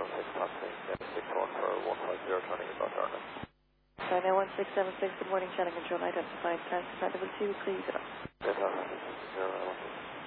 1676 for 150 turning about Arnhem. China 1676, good morning, channel control identified, taxi flight level 2, please. Delta 0,